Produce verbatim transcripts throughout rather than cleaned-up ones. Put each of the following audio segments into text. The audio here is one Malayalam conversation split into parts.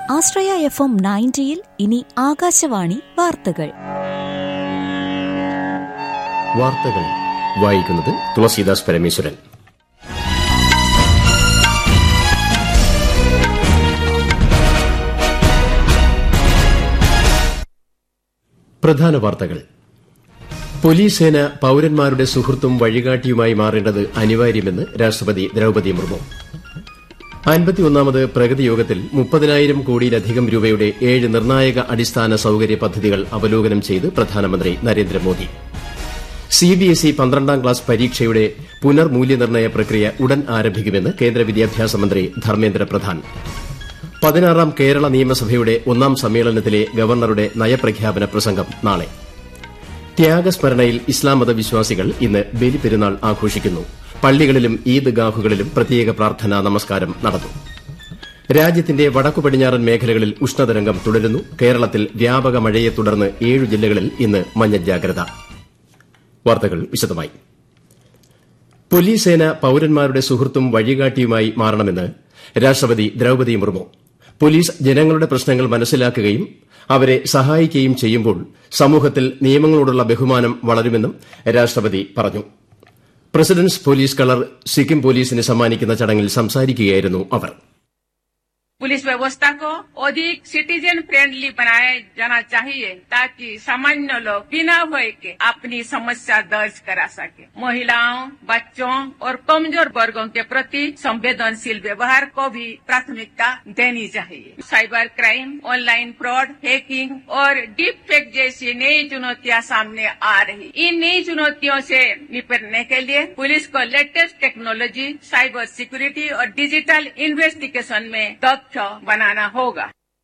ആശ്രയ എഫ് എം നയൻറ്റിയിൽ ഇനി ആകാശവാണി വാർത്തകൾ. വാർത്തകൾ വായിക്കുന്നത് തുളസീദാസ് പരമേശ്വരൻ. പ്രധാന വാർത്തകൾ. പോലീസ് സേന പൌരന്മാരുടെ സുഹൃത്തും വഴികാട്ടിയുമായി മാറേണ്ടത് അനിവാര്യമെന്ന് രാഷ്ട്രപതി ദ്രൌപദി മുർമു. അൻപത്തിയൊന്നാമത് പ്രഗതി യോഗത്തിൽ മുപ്പതിനായിരം കോടിയിലധികം രൂപയുടെ ഏഴ് നിർണായക അടിസ്ഥാന സൌകര്യ പദ്ധതികൾ അവലോകനം ചെയ്ത് പ്രധാനമന്ത്രി നരേന്ദ്രമോദി. സിബിഎസ്ഇ പന്ത്രണ്ടാം ക്ലാസ് പരീക്ഷയുടെ പുനർമൂല്യനിർണ്ണയ പ്രക്രിയ ഉടൻ ആരംഭിക്കുമെന്ന് കേന്ദ്ര വിദ്യാഭ്യാസ മന്ത്രി ധർമ്മേന്ദ്ര പ്രധാൻ. പതിനാറാം കേരള നിയമസഭയുടെ ഒന്നാം സമ്മേളനത്തിലെ ഗവർണറുടെ നയപ്രഖ്യാപന പ്രസംഗം നാളെ. ത്യാഗസ്മരണയിൽ ഇസ്ലാം മതവിശ്വാസികൾ ഇന്ന് ബലിപെരുന്നാൾ ആഘോഷിക്കുന്നു. പള്ളികളിലും ഈദ്ഗാഹുകളിലും പ്രത്യേക പ്രാർത്ഥനാ നമസ്കാരം നടന്നു. രാജ്യത്തിന്റെ വടക്കു പടിഞ്ഞാറൻ മേഖലകളിൽ ഉഷ്ണതരംഗം തുടരുന്നു. കേരളത്തിൽ വ്യാപക മഴയെ തുടർന്ന് ഏഴു ജില്ലകളിൽ ഇന്ന് മഞ്ഞ ജാഗ്രത. വാർത്തകൾ വിശദമായി. പോലീസ് സേന പൌരന്മാരുടെ സുഹൃത്തും വഴികാട്ടിയുമായി മാറണമെന്ന് രാഷ്ട്രപതി ദ്രൌപദി മുർമു. പോലീസ് ജനങ്ങളുടെ പ്രശ്നങ്ങൾ മനസ്സിലാക്കുകയും അവരെ സഹായിക്കുകയും ചെയ്യുമ്പോൾ സമൂഹത്തിൽ നിയമങ്ങളോടുള്ള ബഹുമാനം വളരുമെന്നും രാഷ്ട്രപതി പറഞ്ഞു. പ്രസിഡന്റ്സ് പോലീസ് കളർ സിക്കിം പോലീസിന് സമ്മാനിക്കുന്ന ചടങ്ങിൽ സംസാരിക്കുകയായിരുന്നു അവർ. पुलिस व्यवस्था को अधिक सिटीजन फ्रेंडली बनाया जाना चाहिए ताकि सामान्य लोग बिना भय के अपनी समस्या दर्ज करा सके. महिलाओं, बच्चों और कमजोर वर्गों के प्रति संवेदनशील व्यवहार को भी प्राथमिकता देनी चाहिए. Cyber crime, online fraud, hacking और डीप फेक जैसी नई चुनौतियां सामने आ रही. इन नई चुनौतियों से निपटने के लिए पुलिस को लेटेस्ट टेक्नोलॉजी, साइबर सिक्योरिटी और डिजिटल इन्वेस्टिगेशन में बनाना होगा.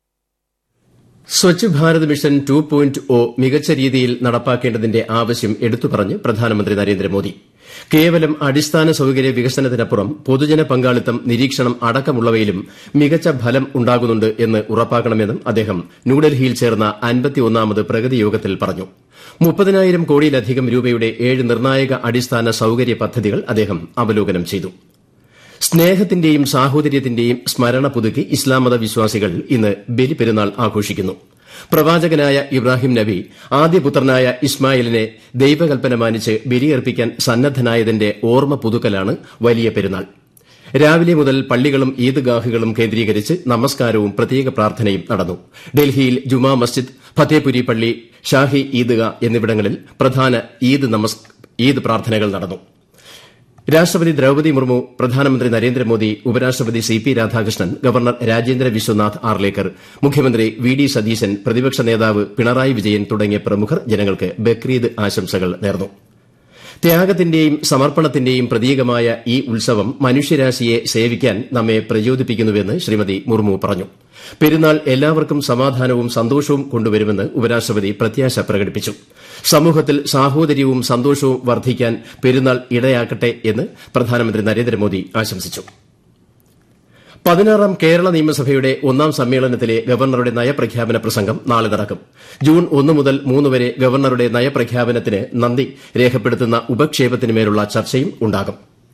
Swachh Bharat mission two point O മികച്ച രീതിയിൽ നടപ്പാക്കേണ്ടതിന്റെ ആവശ്യം എടുത്തുപറഞ്ഞ് പ്രധാനമന്ത്രി നരേന്ദ്രമോദി. കേവലം അടിസ്ഥാന സൌകര്യ വികസനത്തിനപ്പുറം പൊതുജന പങ്കാളിത്തം, നിരീക്ഷണം അടക്കമുള്ളവയിലും മികച്ച ഫലം ഉണ്ടാകുന്നുണ്ട് എന്ന് ഉറപ്പാക്കണമെന്നും അദ്ദേഹം ന്യൂഡൽഹിയിൽ ചേർന്ന അൻപത്തിയൊന്നാമത് പ്രഗതി യോഗത്തിൽ പറഞ്ഞു. മുപ്പതിനായിരം കോടിയിലധികം രൂപയുടെ ഏഴ് നിർണായക അടിസ്ഥാന സൌകര്യ പദ്ധതികൾ അദ്ദേഹം അവലോകനം ചെയ്തു. സ്നേഹത്തിന്റെയും സാഹോദര്യത്തിന്റെയും സ്മരണ പുതുക്കി ഇസ്ലാം മതവിശ്വാസികൾ ഇന്ന് ബലിപെരുന്നാൾ ആഘോഷിക്കുന്നു. പ്രവാചകനായ ഇബ്രാഹിം നബി ആദ്യപുത്രനായ ഇസ്മായിലിനെ ദൈവകൽപ്പന മാനിച്ച് ബലിയർപ്പിക്കാൻ സന്നദ്ധനായതിന്റെ ഓർമ്മ പുതുക്കലാണ് വലിയ പെരുന്നാൾ. രാവിലെ മുതൽ പള്ളികളും ഈദ്ഗാഹുകളും കേന്ദ്രീകരിച്ച് നമസ്കാരവും പ്രത്യേക പ്രാർത്ഥനയും നടന്നു. ഡൽഹിയിൽ ജുമാ മസ്ജിദ്, ഫത്തേപുരി പള്ളി, ഷാഹി ഈദ്ഗാഹ് എന്നിവിടങ്ങളിൽ പ്രധാന ഈദ് പ്രാർത്ഥനകൾ നടന്നു. രാഷ്ട്രപതി ദ്രൌപദി മുർമു, പ്രധാനമന്ത്രി നരേന്ദ്രമോദി, ഉപരാഷ്ട്രപതി C P Radhakrishnan, governor Rajendra Vishwanath Arlekar, മുഖ്യമന്ത്രി വി ഡി സതീശൻ, പ്രതിപക്ഷ നേതാവ് പിണറായി വിജയൻ തുടങ്ങിയ പ്രമുഖർ ജനങ്ങൾക്ക് ബക്രീദ് ആശംസകൾ നേർന്നു. ത്യാഗത്തിന്റെയും സമർപ്പണത്തിന്റെയും പ്രതീകമായ ഈ ഉത്സവം മനുഷ്യരാശിയെ സേവിക്കാൻ നമ്മെ പ്രചോദിപ്പിക്കുന്നുവെന്ന് ശ്രീമതി മുർമു പറഞ്ഞു. പെരുന്നാൾ എല്ലാവർക്കും സമാധാനവും സന്തോഷവും കൊണ്ടുവരുമെന്ന് ഉപരാഷ്ട്രപതി പ്രത്യാശ പ്രകടിപ്പിച്ചു. സമൂഹത്തിൽ സാഹോദര്യവും സന്തോഷവും വർദ്ധിക്കാൻ പെരുന്നാൾ ഇടയാക്കട്ടെ എന്ന് പ്രധാനമന്ത്രി നരേന്ദ്രമോദി ആശംസിച്ചു. പതിനാറാം കേരള നിയമസഭയുടെ ഒന്നാം സമ്മേളനത്തിലെ ഗവർണറുടെ നയപ്രഖ്യാപന പ്രസംഗം നാളെ നടക്കും. ജൂൺ ഒന്ന് മുതൽ മൂന്ന് വരെ ഗവർണറുടെ നയപ്രഖ്യാപനത്തിന് നന്ദി രേഖപ്പെടുത്തുന്ന ഉപക്ഷേപത്തിനുമേലുള്ള ചർച്ചയും ഉണ്ടാകും.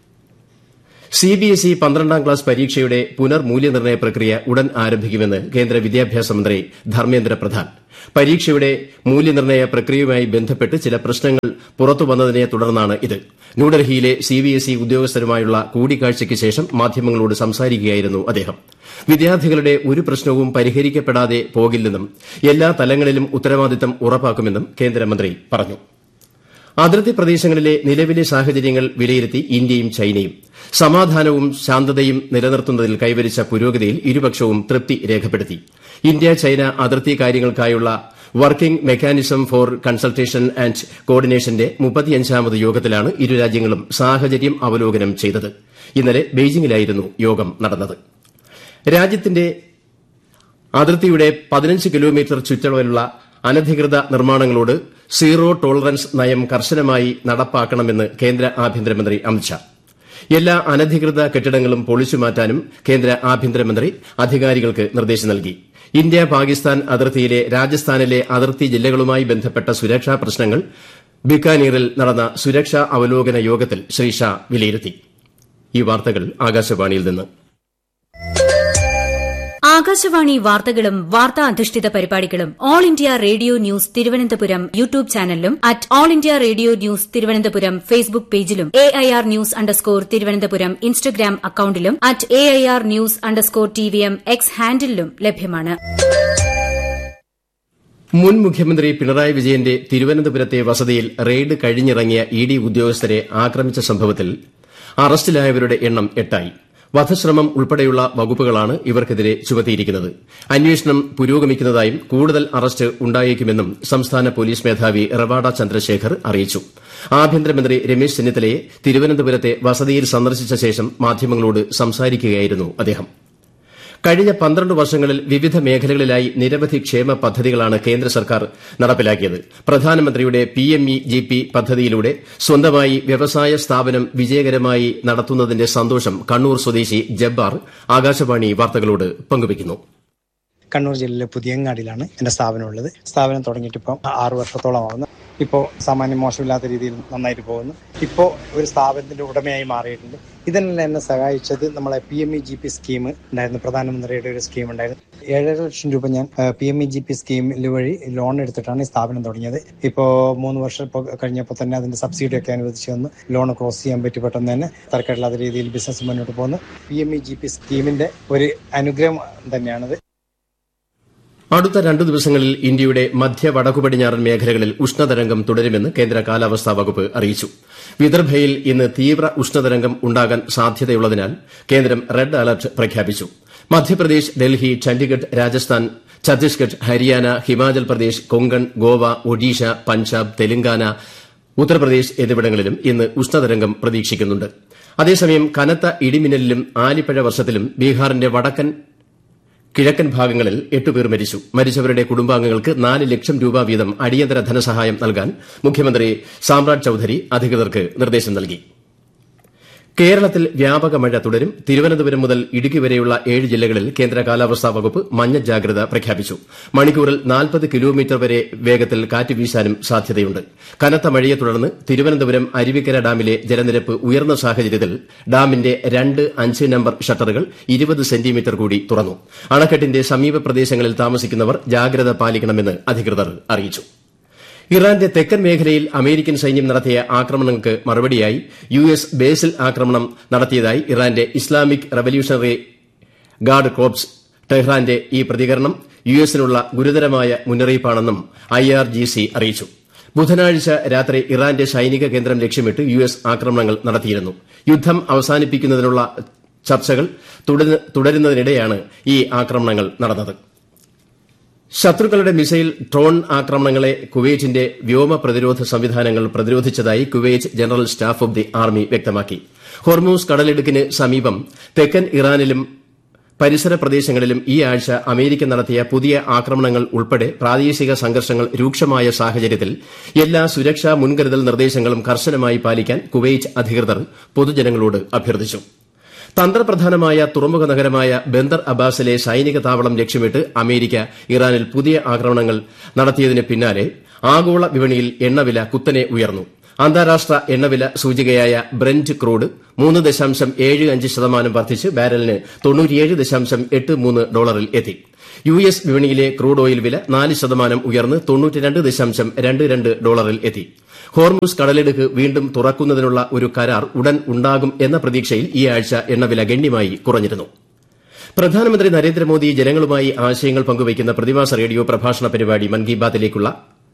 സിബിഎസ്ഇ പന്ത്രണ്ടാം ക്ലാസ് പരീക്ഷയുടെ പുനർമൂല്യനിർണ്ണയ പ്രക്രിയ ഉടൻ ആരംഭിക്കുമെന്ന് കേന്ദ്ര വിദ്യാഭ്യാസ മന്ത്രി ധർമ്മേന്ദ്ര പ്രധാൻ. പരീക്ഷയുടെ മൂല്യനിർണ്ണയ പ്രക്രിയയുമായി ബന്ധപ്പെട്ട് ചില പ്രശ്നങ്ങൾ പുറത്തുവന്നതിനെ തുടർന്നാണ് ഇത്. ന്യൂഡൽഹിയിലെ സിബിഎസ്ഇ ഉദ്യോഗസ്ഥരുമായുള്ള കൂടിക്കാഴ്ചയ്ക്ക് ശേഷം മാധ്യമങ്ങളോട് സംസാരിക്കുകയായിരുന്നു അദ്ദേഹം. വിദ്യാർത്ഥികളുടെ ഒരു പ്രശ്നവും പരിഹരിക്കപ്പെടാതെ പോകില്ലെന്നും എല്ലാ തലങ്ങളിലും ഉത്തരവാദിത്തം ഉറപ്പാക്കുമെന്നും കേന്ദ്രമന്ത്രി പറഞ്ഞു. അതിർത്തി പ്രദേശങ്ങളിലെ നിലവിലെ സാഹചര്യങ്ങൾ വിലയിരുത്തി ഇന്ത്യയും ചൈനയും. സമാധാനവും ശാന്തതയും നിലനിർത്തുന്നതിൽ കൈവരിച്ച പുരോഗതിയിൽ ഇരുപക്ഷവും തൃപ്തി രേഖപ്പെടുത്തി. ഇന്ത്യ ചൈന അതിർത്തി കാര്യങ്ങൾക്കായുള്ള working mechanism four consultation and കോർഡിനേഷന്റെ മുപ്പത്തിയഞ്ചാമത് യോഗത്തിലാണ് ഇരു രാജ്യങ്ങളും സാഹചര്യം അവലോകനം ചെയ്തത്. ഇന്നലെ ബെയ്ജിംഗിലായിരുന്നു യോഗം നടന്നത്. രാജ്യത്തിന്റെ അതിർത്തിയുടെ പതിനഞ്ച് കിലോമീറ്റർ ചുറ്റളവിലുള്ള അനധികൃത നിർമ്മാണങ്ങളോട് സീറോ ടോളറൻസ് നയം കർശനമായി നടപ്പാക്കണമെന്ന് കേന്ദ്ര ആഭ്യന്തരമന്ത്രി അമിത്ഷാ. എല്ലാ അനധികൃത കെട്ടിടങ്ങളും പൊളിച്ചുമാറ്റാനും കേന്ദ്ര ആഭ്യന്തരമന്ത്രി അധികാരികൾക്ക് നിർദ്ദേശം നൽകി. ഇന്ത്യ പാകിസ്ഥാൻ അതിർത്തിയിലെ രാജസ്ഥാനിലെ അതിർത്തി ജില്ലകളുമായി ബന്ധപ്പെട്ട സുരക്ഷാ പ്രശ്നങ്ങൾ ബിക്കാനീറിൽ നടന്ന സുരക്ഷാ അവലോകന യോഗത്തിൽ ശ്രീ ഷാ വിലയിരുത്തി. ഈ വാർത്തകൾ ആകാശവാണിയിൽ നിന്ന്. ആകാശവാണി വാർത്തകളും വാർത്താ അധിഷ്ഠിത പരിപാടികളും all India radio news Thiruvananthapuram YouTube ചാനലിലും at all India radio news Thiruvananthapuram Facebook പേജിലും A I R news underscore Thiruvananthapuram Instagram അക്കൌണ്ടിലും at A I R news underscore T V M X ഹാൻഡിലും ലഭ്യമാണ്. മുൻ മുഖ്യമന്ത്രി പിണറായി വിജയന്റെ തിരുവനന്തപുരത്തെ വസതിയിൽ റെയ്ഡ് കഴിഞ്ഞിറങ്ങിയ ഇ ഡി ഉദ്യോഗസ്ഥരെ ആക്രമിച്ച സംഭവത്തിൽ അറസ്റ്റിലായവരുടെ എണ്ണം എട്ടായി. വധശ്രമം ഉൾപ്പെടെയുള്ള വകുപ്പുകളാണ് ഇവർക്കെതിരെ ചുമത്തിയിരിക്കുന്നത്. അന്വേഷണം പുരോഗമിക്കുന്നതായും കൂടുതൽ അറസ്റ്റ് ഉണ്ടായേക്കുമെന്നും സംസ്ഥാന പോലീസ് മേധാവി റവാഡ ചന്ദ്രശേഖർ അറിയിച്ചു. ആഭ്യന്തരമന്ത്രി രമേശ് ചെന്നിത്തലയെ തിരുവനന്തപുരത്തെ വസതിയിൽ സന്ദർശിച്ച ശേഷം മാധ്യമങ്ങളോട് സംസാരിക്കുകയായിരുന്നു അദ്ദേഹം. കഴിഞ്ഞ പന്ത്രണ്ട് വർഷങ്ങളിൽ വിവിധ മേഖലകളിലായി നിരവധി ക്ഷേമ പദ്ധതികളാണ് കേന്ദ്ര സർക്കാർ നടപ്പിലാക്കിയത്. പ്രധാനമന്ത്രിയുടെ P M E G P പദ്ധതിയിലൂടെ സ്വന്തമായി വ്യവസായ സ്ഥാപനം വിജയകരമായി നടത്തുന്നതിന്റെ സന്തോഷം കണ്ണൂർ സ്വദേശി ജബ്ബാർ ആകാശവാണി വാർത്തകളോട് പങ്കുവയ്ക്കുന്നു. കണ്ണൂർ ജില്ലയിലെ പുതിയങ്ങാടിയിലാണ് എന്റെ സ്ഥാപനം ഉള്ളത്. സ്ഥാപനം തുടങ്ങിയിട്ട് ഇപ്പം ആറു വർഷത്തോളമാവുന്നു. ഇപ്പോൾ സാമാന്യം മോശമില്ലാത്ത രീതിയിൽ നന്നായിട്ട് പോകുന്നു. ഇപ്പോൾ ഒരു സ്ഥാപനത്തിന്റെ ഉടമയായി മാറിയിട്ടുണ്ട്. ഇതിനെല്ലാം എന്നെ സഹായിച്ചത് നമ്മളെ P M E G P scheme ഉണ്ടായിരുന്നു. പ്രധാനമന്ത്രിയുടെ ഒരു സ്കീം ഉണ്ടായിരുന്നു. ഏഴര ലക്ഷം രൂപ ഞാൻ P M E G P സ്കീമിൽ വഴി ലോൺ എടുത്തിട്ടാണ് ഈ സ്ഥാപനം തുടങ്ങിയത്. ഇപ്പോൾ മൂന്ന് വർഷം ഇപ്പോൾ കഴിഞ്ഞപ്പോൾ തന്നെ അതിന്റെ സബ്സിഡി ഒക്കെ അനുവദിച്ച് വന്ന് ലോൺ ക്രോസ് ചെയ്യാൻ പറ്റി. പെട്ടെന്ന് തന്നെ തരക്കേടില്ലാത്ത രീതിയിൽ ബിസിനസ് മുന്നോട്ട് പോകുന്നു. P M E G P സ്കീമിന്റെ ഒരു അനുഗ്രഹം തന്നെയാണത്. അടുത്ത രണ്ടു ദിവസങ്ങളിൽ ഇന്ത്യയുടെ മധ്യ വടക്കു പടിഞ്ഞാറൻ മേഖലകളിൽ ഉഷ്ണതരംഗം തുടരുമെന്ന് കേന്ദ്ര കാലാവസ്ഥാ വകുപ്പ് അറിയിച്ചു. വിദർഭയിൽ ഇന്ന് തീവ്ര ഉഷ്ണതരംഗം ഉണ്ടാകാൻ സാധ്യതയുള്ളതിനാൽ കേന്ദ്രം റെഡ് അലർട്ട് പ്രഖ്യാപിച്ചു. മധ്യപ്രദേശ്, ഡൽഹി, ചണ്ഡിഗഡ്, രാജസ്ഥാൻ, ഛത്തീസ്ഗഡ്, ഹരിയാന, ഹിമാചൽ പ്രദേശ്, കൊങ്കൺ, ഗോവ, ഒഡീഷ, പഞ്ചാബ്, തെലങ്കാന, ഉത്തർപ്രദേശ് എന്നിവിടങ്ങളിലും ഇന്ന് ഉഷ്ണതരംഗം പ്രതീക്ഷിക്കുന്നുണ്ട്. അതേസമയം കനത്ത ഇടിമിന്നലിലും ആലിപ്പഴ വർഷത്തിലും ബീഹാറിന്റെ വടക്കൻ കിഴക്കൻ ഭാഗങ്ങളിൽ എട്ടുപേർ മരിച്ചു. മരിച്ചവരുടെ കുടുംബാംഗങ്ങൾക്ക് നാല് ലക്ഷം രൂപ വീതം അടിയന്തര ധനസഹായം നൽകാൻ മുഖ്യമന്ത്രി സാമ്രാജ് ചൌധരി അധികൃതർക്ക് നിർദ്ദേശം നൽകി. കേരളത്തിൽ വ്യാപക മഴ തുടരും. തിരുവനന്തപുരം മുതൽ ഇടുക്കി വരെയുള്ള ഏഴ് ജില്ലകളിൽ കേന്ദ്ര കാലാവസ്ഥാ വകുപ്പ് മഞ്ഞ ജാഗ്രത പ്രഖ്യാപിച്ചു. മണിക്കൂറിൽ നാൽപ്പത് കിലോമീറ്റർ വരെ വേഗത്തിൽ കാറ്റ് വീശാനും സാധ്യതയുണ്ട്. കനത്ത മഴയെ തുടർന്ന് തിരുവനന്തപുരം അരുവിക്കര ഡാമിലെ ജലനിരപ്പ് ഉയർന്ന സാഹചര്യത്തിൽ ഡാമിന്റെ രണ്ട് അഞ്ച് നമ്പർ ഷട്ടറുകൾ ഇരുപത് സെന്റിമീറ്റർ കൂടി തുറന്നു. അണക്കെട്ടിന്റെ സമീപ പ്രദേശങ്ങളിൽ താമസിക്കുന്നവർ ജാഗ്രത പാലിക്കണമെന്ന് അധികൃതർ അറിയിച്ചു. ഇറാന്റെ തെക്കൻ മേഖലയിൽ അമേരിക്കൻ സൈന്യം നടത്തിയ ആക്രമണങ്ങൾക്ക് മറുപടിയായി യു എസ് ബേസിൽ ആക്രമണം നടത്തിയതായി ഇറാന്റെ ഇസ്ലാമിക് റവല്യൂഷണറി ഗാർഡ് കോർപ്സ്. ടെഹ്റാന്റെ ഈ പ്രതികരണം യു എസിനുള്ള ഗുരുതരമായ മുന്നറിയിപ്പാണെന്നും ഐ ആർ ജി സി അറിയിച്ചു. ബുധനാഴ്ച രാത്രി ഇറാന്റെ സൈനിക കേന്ദ്രം ലക്ഷ്യമിട്ട് യു എസ് ആക്രമണങ്ങൾ നടത്തിയിരുന്നു. യുദ്ധം അവസാനിപ്പിക്കുന്നതിനുള്ള ചർച്ചകൾ തുടരുന്നതിനിടെയാണ് ഈ ആക്രമണങ്ങൾ നടന്നത്. ശത്രുക്കളുടെ മിസൈൽ, ഡ്രോൺ ആക്രമണങ്ങളെ കുവൈറ്റിന്റെ വ്യോമ പ്രതിരോധ സംവിധാനങ്ങൾ പ്രതിരോധിച്ചതായി Kuwait general staff of the army വ്യക്തമാക്കി. ഹോർമൂസ് കടലിടുക്കിന് സമീപം തെക്കൻ ഇറാനിലും പരിസര പ്രദേശങ്ങളിലും ഈ ആഴ്ച അമേരിക്ക നടത്തിയ പുതിയ ആക്രമണങ്ങൾ ഉൾപ്പെടെ പ്രാദേശിക സംഘർഷങ്ങൾ രൂക്ഷമായ സാഹചര്യത്തിൽ എല്ലാ സുരക്ഷാ മുൻകരുതൽ നിർദ്ദേശങ്ങളും കർശനമായി പാലിക്കാൻ കുവൈറ്റ് അധികൃതർ പൊതുജനങ്ങളോട് അഭ്യർത്ഥിച്ചു. തന്ത്രപ്രധാനമായ തുറമുഖ നഗരമായ ബന്ദർ അബ്ബാസിലെ സൈനിക താവളം ലക്ഷ്യമിട്ട് അമേരിക്ക ഇറാനിൽ പുതിയ ആക്രമണങ്ങൾ നടത്തിയതിന് പിന്നാലെ ആഗോള വിപണിയിൽ എണ്ണവില കുത്തനെ ഉയർന്നു. അന്താരാഷ്ട്ര എണ്ണവില സൂചികയായ ബ്രെന്റ് ക്രൂഡ് മൂന്ന് ദശാംശം ഏഴ് അഞ്ച് ശതമാനം വർദ്ധിച്ച് ബാരലിന് തൊണ്ണൂറ്റിയേഴ് ദശാംശം എട്ട് മൂന്ന് ഡോളറിൽ എത്തി. യു എസ് വിപണിയിലെ ക്രൂഡ് ഓയിൽ വില നാല് ശതമാനം ഉയർന്ന് തൊണ്ണൂറ്റിരണ്ട് ദശാംശം രണ്ട് രണ്ട് ഡോളറിൽ എത്തി. ഹോർമുസ് കടലിടുക്ക് വീണ്ടും തുറക്കുന്നതിനുള്ള ഒരു കരാർ ഉടൻ ഉണ്ടാകും എന്ന പ്രതീക്ഷയിൽ ഈ ആഴ്ച എണ്ണവില ഗണ്യമായി കുറഞ്ഞിരുന്നു. പ്രധാനമന്ത്രി നരേന്ദ്രമോദി ജനങ്ങളുമായി ആശയങ്ങൾ പങ്കുവയ്ക്കുന്ന പ്രതിമാസ റേഡിയോ പ്രഭാഷണ പരിപാടി മൻ കി ബാത്തിലേക്കുള്ള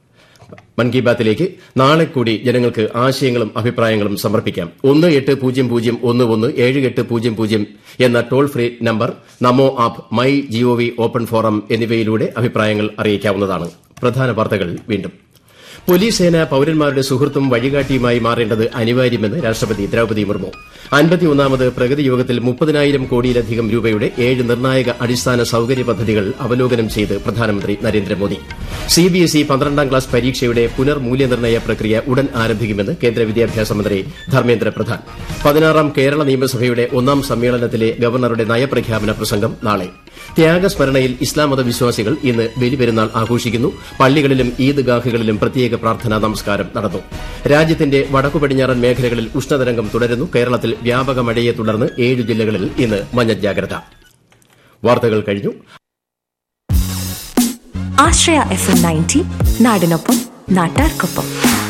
മൻ കി ബാത്തിലേക്ക് നാളെ കൂടി ജനങ്ങൾക്ക് ആശയങ്ങളും അഭിപ്രായങ്ങളും സമർപ്പിക്കാം. ഒന്ന് എട്ട് പൂജ്യം പൂജ്യം ഒന്ന് ഒന്ന് ഏഴ് എട്ട് പൂജ്യം പൂജ്യം എന്ന toll free number, Namo app, my G O V open forum എന്നിവയിലൂടെ അഭിപ്രായങ്ങൾ അറിയിക്കാവുന്നതാണ്. പ്രധാന വാർത്തകൾ വീണ്ടും. പോലീസ് സേന പൌരന്മാരുടെ സുഹൃത്തും വഴികാട്ടിയുമായി മാറേണ്ടത് അനിവാര്യമെന്ന് രാഷ്ട്രപതി ദ്രൌപദി മുർമു. അൻപത്തിയൊന്നാമത് പ്രഗതി യോഗത്തിൽ മുപ്പതിനായിരം കോടിയിലധികം രൂപയുടെ ഏഴ് നിർണായക അടിസ്ഥാന സൌകര്യ പദ്ധതികൾ അവലോകനം ചെയ്ത് പ്രധാനമന്ത്രി നരേന്ദ്രമോദി. സിബിഎസ്ഇ പന്ത്രണ്ടാം ക്ലാസ് പരീക്ഷയുടെ പുനർമൂല്യനിർണ്ണയ പ്രക്രിയ ഉടൻ ആരംഭിക്കുമെന്ന് കേന്ദ്ര വിദ്യാഭ്യാസ മന്ത്രി ധർമ്മേന്ദ്ര പ്രധാൻ. പതിനാറാം കേരള നിയമസഭയുടെ ഒന്നാം സമ്മേളനത്തിലെ ഗവർണറുടെ നയപ്രഖ്യാപന പ്രസംഗം നാളെ. ത്യാഗസ്മരണയിൽ ഇസ്ലാം മത വിശ്വാസികൾ ഇന്ന് ബലിപെരുന്നാൾ ആഘോഷിക്കുന്നു. പള്ളികളിലും ഈദ്ഗാഹുകളിലും പ്രത്യേക പ്രാർത്ഥനാ നമസ്കാരം നടന്നു. രാജ്യത്തിന്റെ വടക്കു പടിഞ്ഞാറൻ മേഖലകളിൽ ഉഷ്ണതരംഗം തുടരുന്നു. കേരളത്തിൽ വ്യാപക മഴയെ തുടർന്ന് ഏഴ് ജില്ലകളിൽ ഇന്ന് മഞ്ഞ ജാഗ്രത. വാർത്തകൾ കഴിഞ്ഞു. ആശ്രയ എഫ് എം നയൻറ്റി നാടിനൊപ്പം നാട്ടാർക്കൊപ്പം.